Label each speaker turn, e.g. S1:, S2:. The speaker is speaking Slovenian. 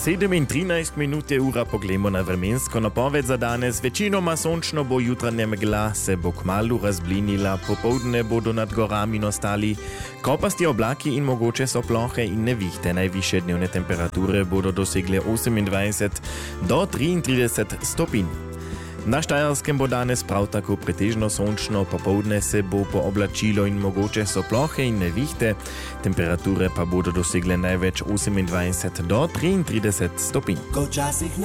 S1: 7:13 ura poglejmo na vremensko napoved za danes. Večinoma sončno bo jutranja megla, se bo kmalu razblinila, popoldne bodo nad gorami nastali kopasti oblaki in mogoče so plohe in nevihte. Najvišje dnevne temperature bodo dosegle 28 do 33 stopinj. Na Štajerskem bo danes prav tako pretežno sončno, popoldne se bo pooblačilo in mogoče so plohe in nevihte, temperature pa bodo dosegle največ 28 do 33 stopinj.